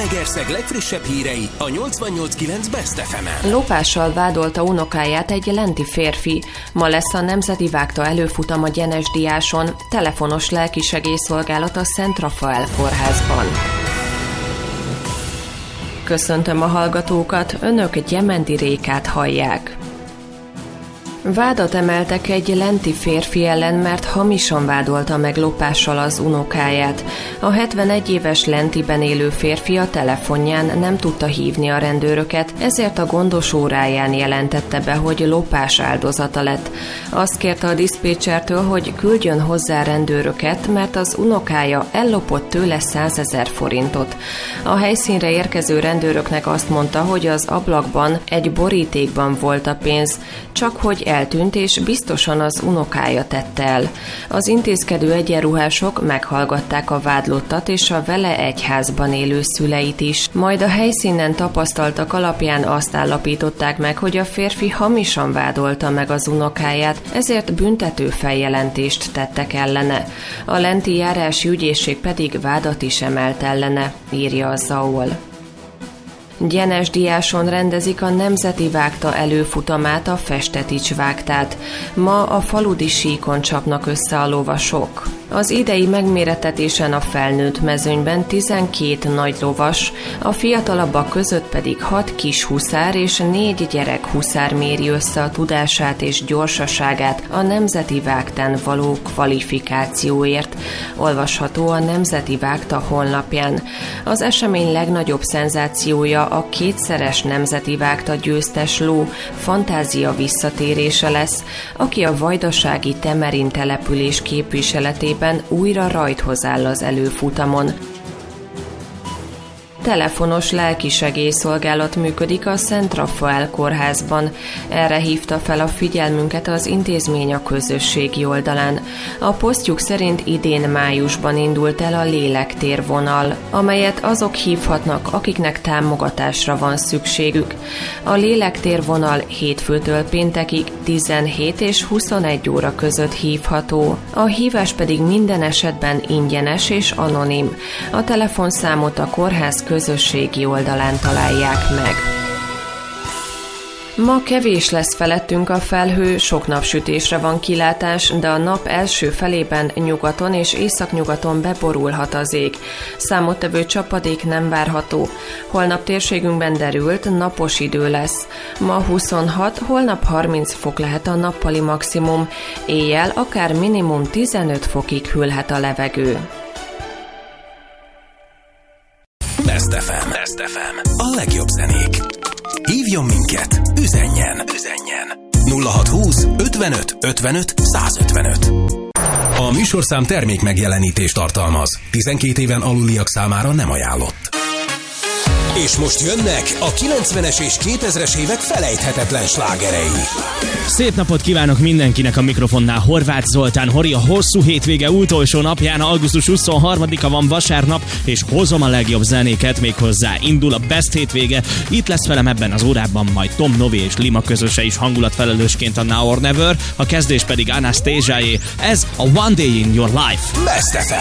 Zalaegerszeg legfrissebb hírei a 88.9 Best FM-en. Lopással vádolta unokáját egy lenti férfi. Ma lesz a Nemzeti Vágta előfutam a Gyenesdiáson. Telefonos lelkisegélyszolgálat a Szent Rafael kórházban. Köszöntöm a hallgatókat, önök Gyemendi Rékát hallják. Vádat emeltek egy lenti férfi ellen, mert hamisan vádolta meg lopással az unokáját. A 71 éves Lentiben élő férfi a telefonján nem tudta hívni a rendőröket, ezért a gondos óráján jelentette be, hogy lopás áldozata lett. Azt kérte a diszpécsertől, hogy küldjön hozzá rendőröket, mert az unokája ellopott tőle 100 000 forintot. A helyszínre érkező rendőröknek azt mondta, hogy az ablakban, egy borítékban volt a pénz, csak hogy eltűnt, és biztosan az unokája tette el. Az intézkedő egyenruhások meghallgatták a vádlottat és a vele egy házban élő szüleit is. Majd a helyszínen tapasztaltak alapján azt állapították meg, hogy a férfi hamisan vádolta meg az unokáját, ezért büntető feljelentést tettek ellene. A Lenti járási ügyészség pedig vádat is emelt ellene, írja a ZAOL. Gyenesdiáson rendezik a Nemzeti Vágta előfutamát, a Festetics vágtát. Ma a faludi síkon csapnak össze a lovasok. Az idei megmérettetésen a felnőtt mezőnyben 12 nagy lovas, a fiatalabbak között pedig 6 kis huszár és 4 gyerek huszár méri össze a tudását és gyorsaságát a Nemzeti Vágtán való kvalifikációért. Olvasható a Nemzeti Vágta honlapján. Az esemény legnagyobb szenzációja a kétszeres Nemzeti Vágta győztes ló Fantázia visszatérése lesz, aki a vajdasági Temerin település képviseletében újra rajthoz áll az előfutamon. Telefonos lelkisegélyszolgálat működik a Szent Rafael kórházban. Erre hívta fel a figyelmünket az intézmény a közösségi oldalán. A posztjuk szerint idén májusban indult el a lélektérvonal, amelyet azok hívhatnak, akiknek támogatásra van szükségük. A lélektérvonal hétfőtől péntekig 17 és 21 óra között hívható. A hívás pedig minden esetben ingyenes és anonim. A telefonszámot a kórház közösségi oldalán találják meg. Ma kevés lesz felettünk a felhő, sok napsütésre van kilátás, de a nap első felében nyugaton és északnyugaton beborulhat az ég. Számottevő csapadék nem várható. Holnap térségünkben derült, napos idő lesz. Ma 26, holnap 30 fok lehet a nappali maximum, éjjel akár minimum 15 fokig hűlhet a levegő. Best FM. A legjobb zenék. Hívjon minket, üzenjen. 0620 55 55 155. A műsorszám termék megjelenítést tartalmaz. 12 éven aluliak számára nem ajánlott. És most jönnek a 90-es és 2000-es évek felejthetetlen slágerei. Szép napot kívánok mindenkinek, a mikrofonnál Horváth Zoltán Hori. A hosszú hétvége utolsó napján, augusztus 23-a van vasárnap, és hozom a legjobb zenéket, méghozzá indul a Best hétvége. Itt lesz velem ebben az órában majd Tom Novi és Lima közöse is hangulatfelelősként a Now or Never, a kezdés pedig Anastasia-jé. Ez a One Day in Your Life. Best FM.